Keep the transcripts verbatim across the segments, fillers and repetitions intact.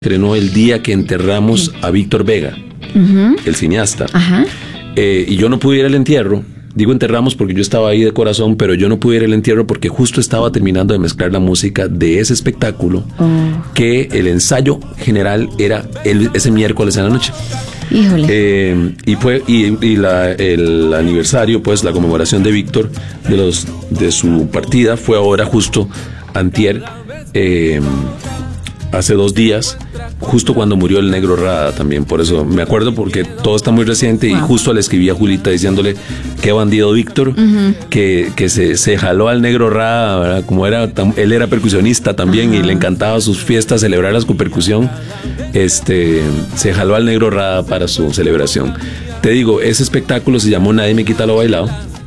estrenó el día que enterramos a Víctor Vega, uh-huh. el cineasta. Ajá. Eh, y yo no pude ir al entierro. Digo enterramos porque yo estaba ahí de corazón, pero yo no pude ir al entierro porque justo estaba terminando de mezclar la música de ese espectáculo, oh. que el ensayo general era el, ese miércoles en la noche. Híjole. Eh, y fue y, y la, el aniversario, pues la conmemoración de Víctor de los de su partida fue ahora justo antier, eh, hace dos días, justo cuando murió el Negro Rada también. Por eso me acuerdo, porque todo está muy reciente. Wow. Y justo le escribí a Julita diciéndole qué bandido Víctor, uh-huh. que, que se, se jaló al Negro Rada, ¿verdad? Como era, tam, él era percusionista también, uh-huh. y le encantaba sus fiestas, celebrarlas con percusión. Este, se jaló al Negro Rada para su celebración. Te digo, ese espectáculo se llamó Nadie me quita lo bailado.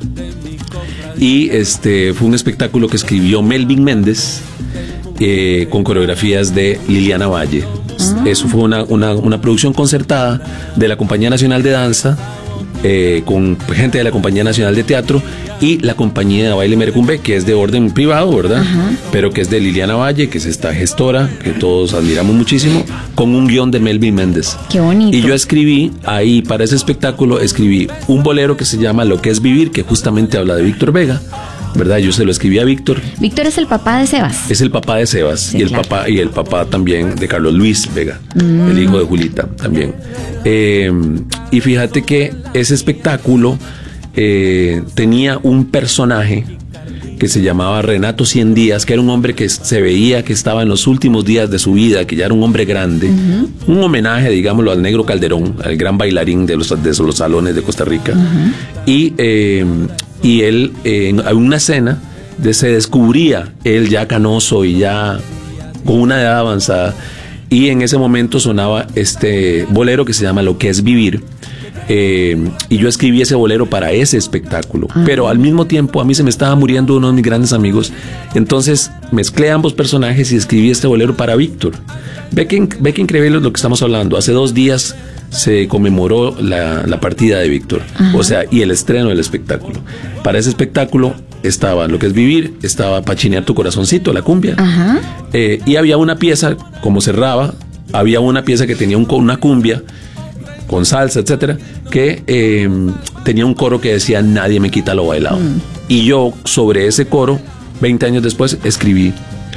Y este fue un espectáculo que escribió Melvin Méndez, Eh, con coreografías de Liliana Valle. Ah. Eso fue una, una, una producción concertada de la Compañía Nacional de Danza, eh, con gente de la Compañía Nacional de Teatro y la Compañía de Baile Merecumbe, que es de orden privado, ¿verdad? Ajá. Pero que es de Liliana Valle, que es esta gestora que todos admiramos muchísimo, con un guión de Melvin Méndez. Qué bonito. Y yo escribí ahí, para ese espectáculo, escribí un bolero que se llama Lo que es vivir, que justamente habla de Víctor Vega, ¿verdad? Yo se lo escribí a Víctor. Víctor es el papá de Sebas. Es el papá de Sebas, sí, y el claro. papá y el papá también de Carlos Luis Vega, mm. el hijo de Julita también. Eh, y fíjate que ese espectáculo eh, tenía un personaje que se llamaba Renato Cien Días, que era un hombre que se veía que estaba en los últimos días de su vida, que ya era un hombre grande. Uh-huh. Un homenaje, digámoslo, al Negro Calderón, al gran bailarín de los, de los salones de Costa Rica. Uh-huh. Y eh, Y él, eh, en una escena, de, se descubría él ya canoso y ya con una edad avanzada. Y en ese momento sonaba este bolero que se llama Lo que es vivir. Eh, y yo escribí ese bolero para ese espectáculo. Ah. Pero al mismo tiempo, a mí se me estaba muriendo uno de mis grandes amigos. Entonces mezclé ambos personajes y escribí este bolero para Víctor. Ve que, ve que increíble lo que estamos hablando. Hace dos días se conmemoró la, la partida de Víctor, o sea, y el estreno del espectáculo. Para ese espectáculo estaba Lo que es vivir, estaba Pa' chinear tu corazoncito, la cumbia, eh, y había una pieza, como cerraba, había una pieza que tenía un, una cumbia con salsa, etcétera, que eh, tenía un coro que decía Nadie me quita lo bailado. Mm. Y yo, sobre ese coro, veinte años después, escribí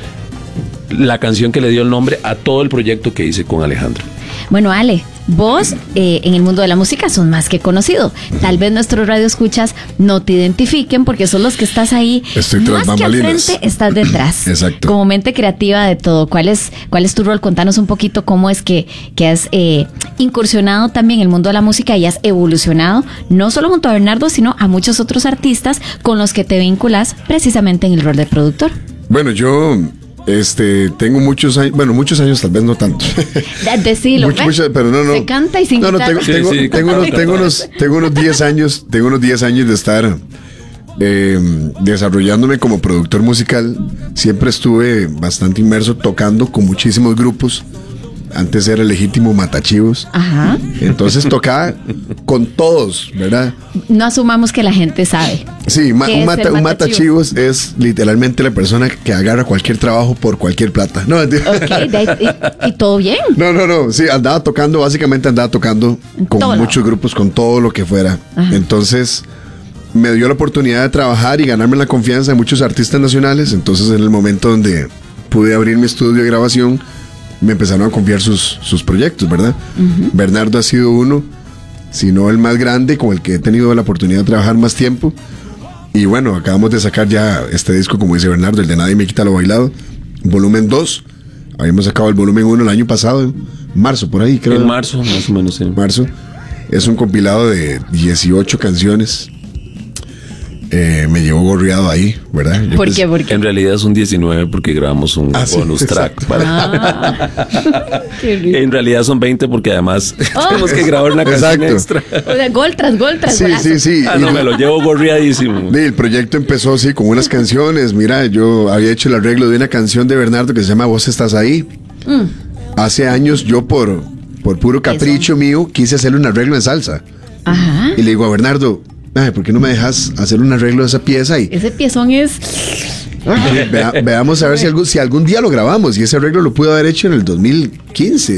la canción que le dio el nombre a todo el proyecto que hice con Alejandro. Bueno, Ale, vos eh, en el mundo de la música sos más que conocido. Tal vez nuestros radioescuchas no te identifiquen porque son los que estás ahí. Estoy tras más bambalinas. Que al frente, estás detrás. Exacto. Como mente creativa de todo. ¿Cuál es, cuál es tu rol? Contanos un poquito cómo es que, que has eh, incursionado también en el mundo de la música y has evolucionado, no solo junto a Bernardo, sino a muchos otros artistas con los que te vinculas precisamente en el rol de productor. Bueno, yo... Este, tengo muchos años, bueno, muchos años, tal vez no tanto. Decilo, Mucho, mucho, pero no, no. Se canta y sin No, no, tengo, guitarra. tengo, Sí, sí. tengo, unos, tengo unos, tengo unos diez años, tengo unos diez años de estar eh, desarrollándome como productor musical. Siempre estuve bastante inmerso tocando con muchísimos grupos. Antes era el legítimo Matachivos. Ajá. Entonces tocaba con todos, ¿verdad? No asumamos que la gente sabe. Sí, ma, un, mata, un Matachivos es literalmente la persona que agarra cualquier trabajo por cualquier plata. No, okay, de, y, y todo bien. No, no, no. Sí, andaba tocando, básicamente andaba tocando con todo muchos grupos, con todo lo que fuera. Ajá. Entonces, me dio la oportunidad de trabajar y ganarme la confianza de muchos artistas nacionales. Entonces, en el momento donde pude abrir mi estudio de grabación, me empezaron a confiar sus, sus proyectos, ¿verdad? Uh-huh. Bernardo ha sido uno, si no el más grande, con el que he tenido la oportunidad de trabajar más tiempo. Y bueno, acabamos de sacar ya este disco, como dice Bernardo, el de Nadie me quita lo bailado, volumen dos. Habíamos sacado el volumen uno el año pasado, en marzo, por ahí, creo. En marzo, más o menos, en marzo. Es un compilado de dieciocho canciones. Eh, me llevó gorreado ahí, ¿verdad? Yo ¿Por qué? ¿Por qué? En realidad son diecinueve porque grabamos un ah, bonus sí, track. Para... Ah, en realidad son veinte porque además oh. tenemos que grabar una canción extra. O sea, gol tras gol tras sí, golazo. sí, sí. Ah, no, me lo llevo gorreadísimo. Sí, el proyecto empezó así con unas canciones. Mira, yo había hecho el arreglo de una canción de Bernardo que se llama Vos estás ahí. Mm. Hace años yo por, por puro capricho Eso. mío quise hacerle un arreglo en salsa. Ajá. Y le digo a Bernardo, ay, ¿por qué no me dejas hacer un arreglo de esa pieza? Y ese piezón es Vea, veamos a ver si algún, si algún día lo grabamos. Y ese arreglo lo pude haber hecho en el dos mil quince.